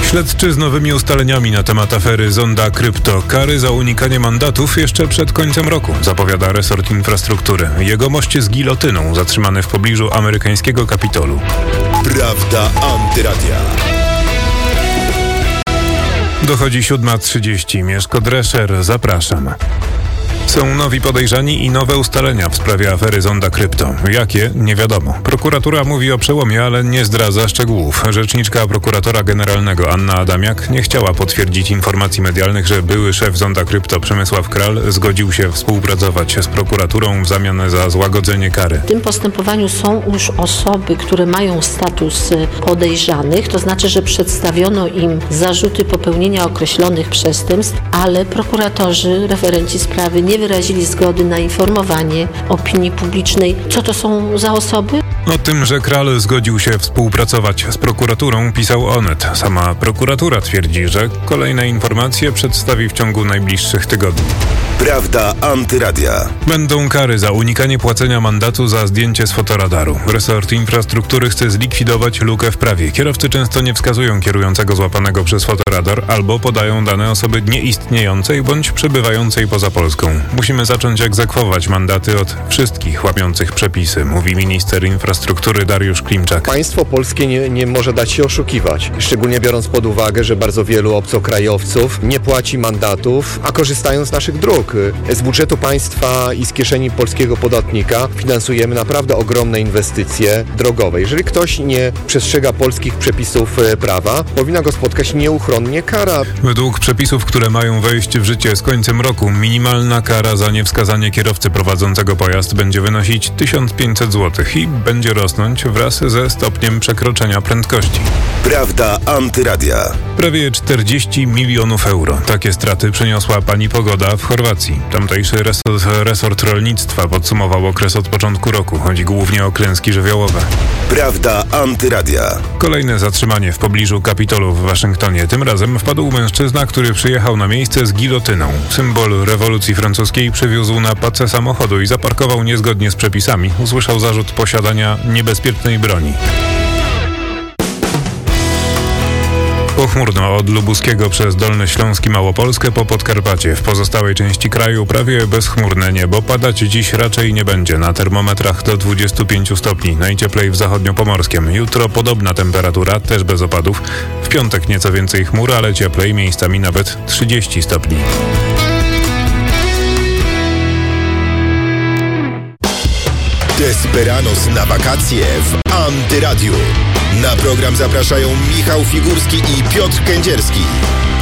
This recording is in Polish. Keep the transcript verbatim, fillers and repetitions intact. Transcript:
Śledczy z nowymi ustaleniami na temat afery Zonda Krypto. Kary za unikanie mandatów jeszcze przed końcem roku, zapowiada resort infrastruktury. Jegomość z gilotyną zatrzymany w pobliżu amerykańskiego Kapitolu. Prawda Antyradia. Dochodzi siódma trzydzieści. Mieszko Drescher, zapraszam. Są nowi podejrzani i nowe ustalenia w sprawie afery Zonda Krypto. Jakie? Nie wiadomo. Prokuratura mówi o przełomie, ale nie zdradza szczegółów. Rzeczniczka prokuratora generalnego Anna Adamiak nie chciała potwierdzić informacji medialnych, że były szef Zonda Krypto Przemysław Kral zgodził się współpracować z prokuraturą w zamian za złagodzenie kary. W tym postępowaniu są już osoby, które mają status podejrzanych, to znaczy, że przedstawiono im zarzuty popełnienia określonych przestępstw, ale prokuratorzy, referenci sprawy nie wyrazili zgody na informowanie opinii publicznej. Co to są za osoby? O tym, że Kral zgodził się współpracować z prokuraturą, pisał Onet. Sama prokuratura twierdzi, że kolejne informacje przedstawi w ciągu najbliższych tygodni. Prawda Antyradia. Będą kary za unikanie płacenia mandatu za zdjęcie z fotoradaru. Resort infrastruktury chce zlikwidować lukę w prawie. Kierowcy często nie wskazują kierującego złapanego przez fotoradar albo podają dane osoby nieistniejącej bądź przebywającej poza Polską. Musimy zacząć egzekwować mandaty od wszystkich łamiących przepisy, mówi minister infrastruktury Dariusz Klimczak. Państwo polskie nie, nie może dać się oszukiwać. Szczególnie biorąc pod uwagę, że bardzo wielu obcokrajowców nie płaci mandatów, a korzystają z naszych dróg. Z budżetu państwa i z kieszeni polskiego podatnika finansujemy naprawdę ogromne inwestycje drogowe. Jeżeli ktoś nie przestrzega polskich przepisów prawa, powinna go spotkać nieuchronnie kara. Według przepisów, które mają wejść w życie z końcem roku, minimalna kara za niewskazanie kierowcy prowadzącego pojazd będzie wynosić tysiąc pięćset złotych i będzie rosnąć wraz ze stopniem przekroczenia prędkości. Prawda Antyradia. Prawie czterdzieści milionów euro. Takie straty przyniosła pani pogoda w Chorwacji. Tamtejszy resort, resort rolnictwa podsumował okres od początku roku. Chodzi głównie o klęski żywiołowe. Prawda Antyradia. Kolejne zatrzymanie w pobliżu Kapitolu w Waszyngtonie. Tym razem wpadł mężczyzna, który przyjechał na miejsce z gilotyną. Symbol rewolucji francuskiej przywiózł na pace samochodu i zaparkował niezgodnie z przepisami. Usłyszał zarzut posiadania niebezpiecznej broni. Pochmurno od Lubuskiego przez Dolny Śląsk i Małopolskę po Podkarpacie. W pozostałej części kraju prawie bezchmurne niebo. Padać dziś raczej nie będzie. Na termometrach do dwudziestu pięciu stopni. Najcieplej w zachodniopomorskiem. Jutro podobna temperatura, też bez opadów. W piątek nieco więcej chmur, ale cieplej, miejscami nawet trzydzieści stopni. Desperados na wakacje w Antyradiu. Na program zapraszają Michał Figurski i Piotr Kędzierski.